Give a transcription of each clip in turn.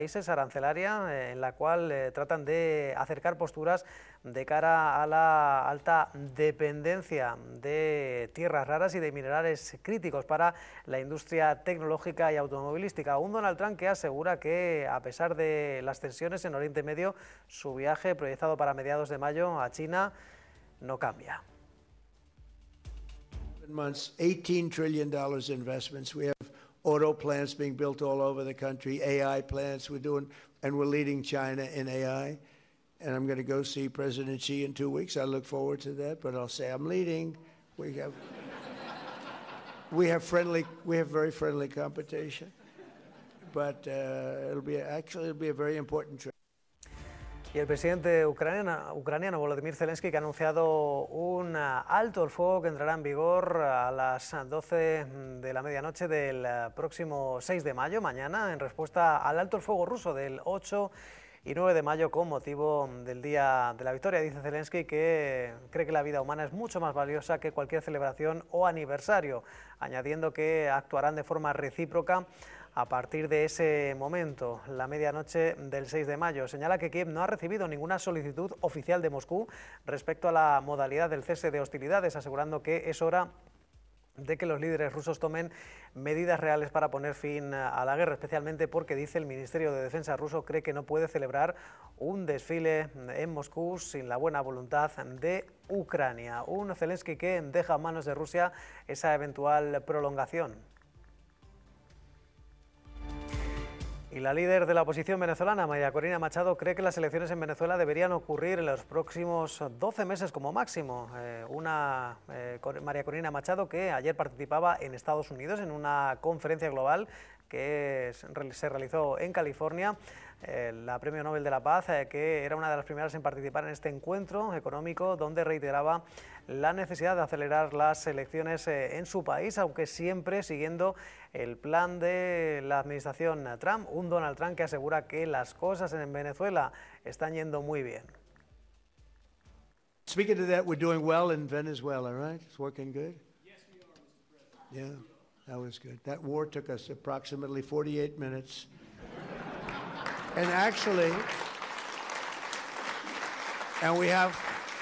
países arancelaria, en la cual tratan de acercar posturas de cara a la alta dependencia de tierras raras y de minerales críticos para la industria tecnológica y automovilística. Un Donald Trump que asegura que, a pesar de las tensiones en Oriente Medio, su viaje proyectado para mediados de mayo a China no cambia. Months, $18 trillion investments. We have auto plants being built all over the country, AI plants we're doing, and we're leading China in AI. And I'm going to go see President Xi in 2 weeks. I look forward to that, but I'll say I'm leading. We have very friendly competition, but it'll be a very important trip. Y el presidente ucraniano Volodymyr Zelensky, que ha anunciado un alto el fuego que entrará en vigor a las 12 de la medianoche del próximo 6 de mayo, mañana, en respuesta al alto el fuego ruso del 8 y 9 de mayo con motivo del Día de la Victoria. Dice Zelensky que cree que la vida humana es mucho más valiosa que cualquier celebración o aniversario, añadiendo que actuarán de forma recíproca a partir de ese momento, la medianoche del 6 de mayo. Señala que Kiev no ha recibido ninguna solicitud oficial de Moscú respecto a la modalidad del cese de hostilidades, asegurando que es hora de que los líderes rusos tomen medidas reales para poner fin a la guerra, especialmente porque, dice, el Ministerio de Defensa ruso cree que no puede celebrar un desfile en Moscú sin la buena voluntad de Ucrania. Un Zelensky que deja en manos de Rusia esa eventual prolongación. Y la líder de la oposición venezolana, María Corina Machado, cree que las elecciones en Venezuela deberían ocurrir en los próximos 12 meses como máximo. María Corina Machado, que ayer participaba en Estados Unidos en una conferencia global que se realizó en California, la Premio Nobel de la Paz, que era una de las primeras en participar en este encuentro económico, donde reiteraba la necesidad de acelerar las elecciones en su país, aunque siempre siguiendo el plan de la administración Trump. Un Donald Trump que asegura que las cosas en Venezuela están yendo muy bien. Speaking of that, we're doing well in Venezuela, right? It's working good? Yes, we are, Mr. President. Yeah. That was good. That war took us approximately 48 minutes. And actually, we have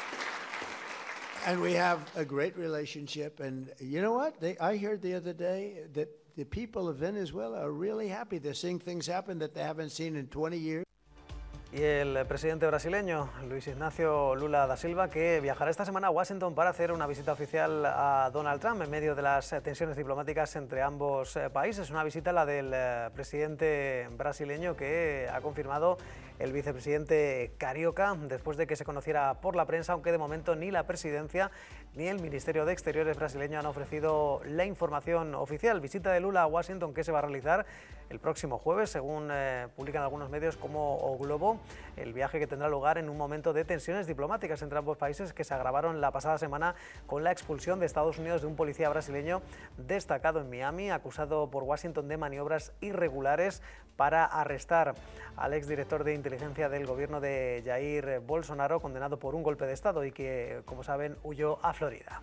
a great relationship. And you know what? I heard the other day that the people of Venezuela are really happy. They're seeing things happen that they haven't seen in 20 years. Y el presidente brasileño, Luis Ignacio Lula da Silva, que viajará esta semana a Washington para hacer una visita oficial a Donald Trump en medio de las tensiones diplomáticas entre ambos países. Una visita, la del presidente brasileño, que ha confirmado el vicepresidente Carioca después de que se conociera por la prensa, aunque de momento ni la presidencia ni el Ministerio de Exteriores brasileño han ofrecido la información oficial. Visita de Lula a Washington que se va a realizar el próximo jueves, según publican algunos medios como O Globo. El viaje que tendrá lugar en un momento de tensiones diplomáticas entre ambos países que se agravaron la pasada semana con la expulsión de Estados Unidos de un policía brasileño destacado en Miami, acusado por Washington de maniobras irregulares para arrestar al exdirector de inteligencia del gobierno de Jair Bolsonaro, condenado por un golpe de Estado y que, como saben, huyó a Florida.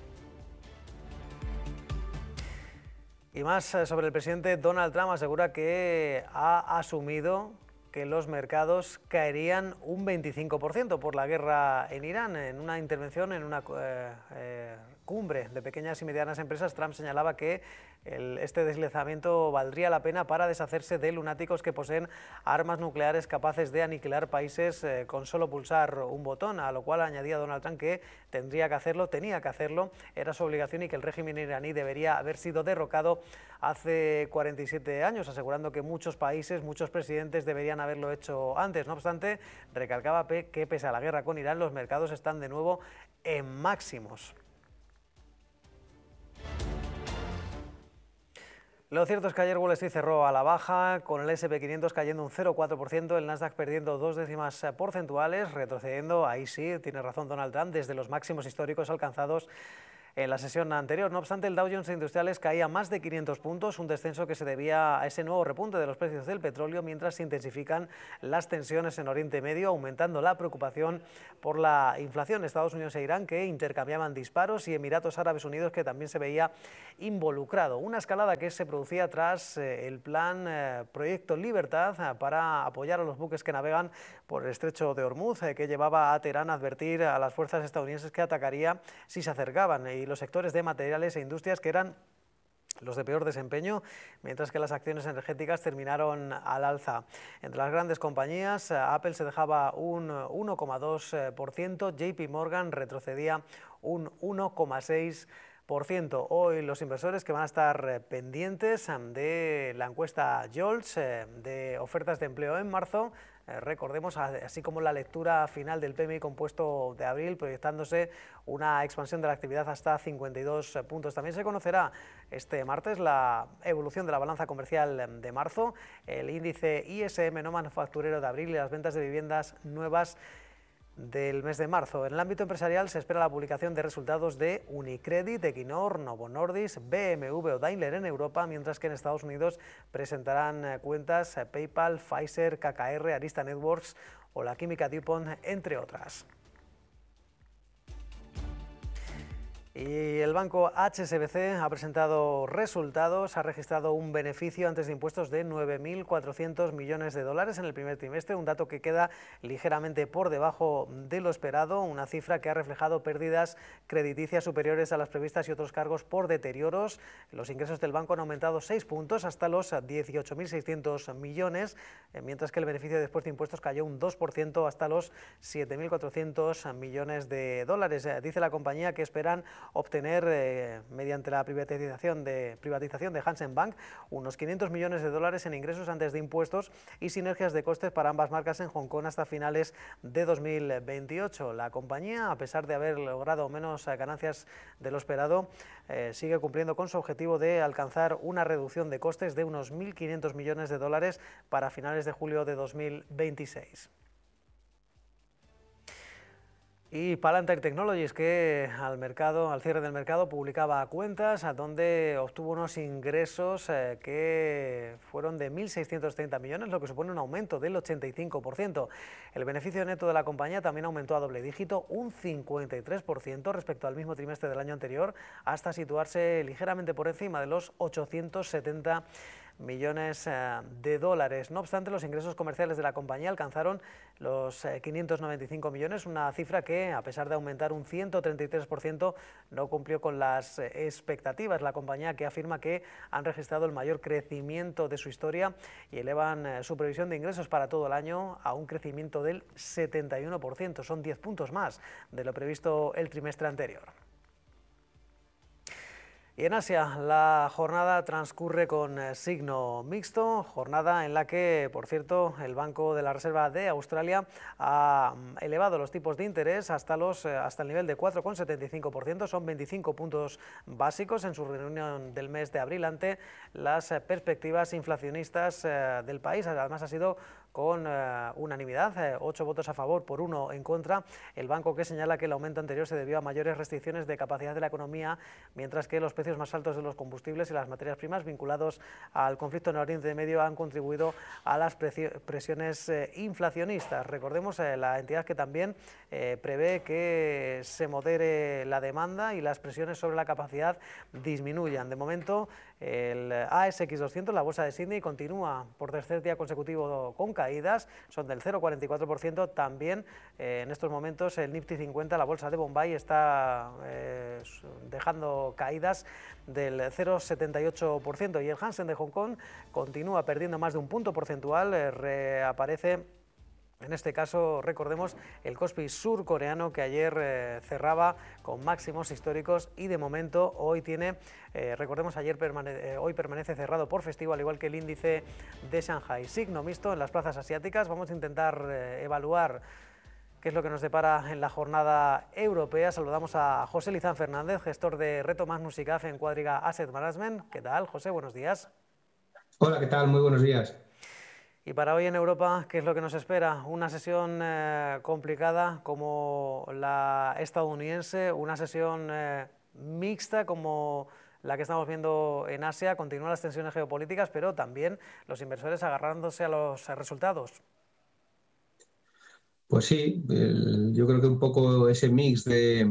Y más sobre el presidente Donald Trump. Asegura que ha asumido que los mercados caerían un 25% por la guerra en Irán. En una intervención en una cumbre de pequeñas y medianas empresas, Trump señalaba que este deslizamiento valdría la pena para deshacerse de lunáticos que poseen armas nucleares capaces de aniquilar países con solo pulsar un botón, a lo cual añadía Donald Trump que tenía que hacerlo, era su obligación y que el régimen iraní debería haber sido derrocado hace 47 años, asegurando que muchos países, muchos presidentes deberían haberlo hecho antes. No obstante, recalcaba que pese a la guerra con Irán, los mercados están de nuevo en máximos. Lo cierto es que ayer Wall Street cerró a la baja, con el S&P 500 cayendo un 0,4%, el Nasdaq perdiendo 2 décimas porcentuales, retrocediendo, ahí sí, tiene razón Donald Trump, desde los máximos históricos alcanzados en la sesión anterior. No obstante, el Dow Jones Industriales caía más de 500 puntos, un descenso que se debía a ese nuevo repunte de los precios del petróleo, mientras se intensifican las tensiones en Oriente Medio, aumentando la preocupación por la inflación. Estados Unidos e Irán, que intercambiaban disparos, y Emiratos Árabes Unidos, que también se veía involucrado. Una escalada que se producía tras el plan Proyecto Libertad para apoyar a los buques que navegan por el estrecho de Hormuz, que llevaba a Teherán a advertir a las fuerzas estadounidenses que atacaría si se acercaban, y los sectores de materiales e industrias que eran los de peor desempeño, mientras que las acciones energéticas terminaron al alza. Entre las grandes compañías, Apple se dejaba un 1,2%, JP Morgan retrocedía un 1,6%. Hoy los inversores que van a estar pendientes de la encuesta JOLTS de ofertas de empleo en marzo, recordemos, así como la lectura final del PMI compuesto de abril, proyectándose una expansión de la actividad hasta 52 puntos. También se conocerá este martes la evolución de la balanza comercial de marzo, el índice ISM no manufacturero de abril y las ventas de viviendas nuevas del mes de marzo. En el ámbito empresarial se espera la publicación de resultados de Unicredit, Equinor, Novo Nordisk, BMW o Daimler en Europa, mientras que en Estados Unidos presentarán cuentas PayPal, Pfizer, KKR, Arista Networks o la química DuPont, entre otras. Y el banco HSBC ha presentado resultados, ha registrado un beneficio antes de impuestos de 9.400 millones de dólares en el primer trimestre, un dato que queda ligeramente por debajo de lo esperado, una cifra que ha reflejado pérdidas crediticias superiores a las previstas y otros cargos por deterioros. Los ingresos del banco han aumentado 6 puntos hasta los 18.600 millones, mientras que el beneficio después de impuestos cayó un 2% hasta los 7.400 millones de dólares. Dice la compañía que esperan obtener mediante la privatización de Hansen Bank unos 500 millones de dólares en ingresos antes de impuestos y sinergias de costes para ambas marcas en Hong Kong hasta finales de 2028. La compañía, a pesar de haber logrado menos ganancias de lo esperado, sigue cumpliendo con su objetivo de alcanzar una reducción de costes de unos 1.500 millones de dólares para finales de julio de 2026. Y Palantir Technologies, que al cierre del mercado, publicaba cuentas a donde obtuvo unos ingresos que fueron de 1.630 millones, lo que supone un aumento del 85%. El beneficio neto de la compañía también aumentó a doble dígito, un 53% respecto al mismo trimestre del año anterior, hasta situarse ligeramente por encima de los 870 millones de dólares. No obstante, los ingresos comerciales de la compañía alcanzaron los 595 millones, una cifra que, a pesar de aumentar un 133%, no cumplió con las expectativas. La compañía, que afirma que han registrado el mayor crecimiento de su historia y elevan su previsión de ingresos para todo el año a un crecimiento del 71%. Son 10 puntos más de lo previsto el trimestre anterior. Y en Asia, la jornada transcurre con signo mixto, jornada en la que, por cierto, el Banco de la Reserva de Australia ha elevado los tipos de interés hasta el nivel de 4,75%, son 25 puntos básicos en su reunión del mes de abril ante las perspectivas inflacionistas del país. Además, ha sido con unanimidad, 8 votos a favor por 1 en contra. El banco, que señala que el aumento anterior se debió a mayores restricciones de capacidad de la economía, mientras que los precios más altos de los combustibles y las materias primas vinculados al conflicto en el Oriente Medio han contribuido a las presiones inflacionistas. Recordemos, la entidad que también prevé que se modere la demanda y las presiones sobre la capacidad disminuyan. De momento, el ASX 200, la bolsa de Sydney, continúa por tercer día consecutivo con caídas, son del 0,44%. También en estos momentos el Nifty 50, la bolsa de Bombay, está dejando caídas del 0,78%, y el Hansen de Hong Kong continúa perdiendo más de un punto porcentual. Reaparece, en este caso, recordemos, el Kospi surcoreano, que ayer cerraba con máximos históricos y de momento hoy tiene, recordemos, hoy permanece cerrado por festivo, al igual que el índice de Shanghai. Signo mixto en las plazas asiáticas. Vamos a intentar evaluar qué es lo que nos depara en la jornada europea. Saludamos a José Lizán Fernández, gestor de Reto Magnus ICAF en Quadriga Asset Management. ¿Qué tal, José? Buenos días. Hola, ¿qué tal? Muy buenos días. Y para hoy en Europa, ¿qué es lo que nos espera? Una sesión complicada como la estadounidense, una sesión mixta como la que estamos viendo en Asia, continúan las tensiones geopolíticas, pero también los inversores agarrándose a los resultados. Pues sí, yo creo que un poco ese mix de